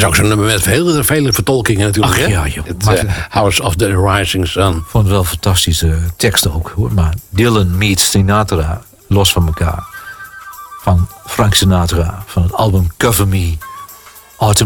ook zo'n nummer met vele vertolkingen natuurlijk. Ach, hè? ja, joh. Het House of the Rising Sun. Ik vond het wel fantastische teksten ook, hoor. Maar Dylan meets Sinatra, los van elkaar. Van Frank Sinatra, van het album Cover Me.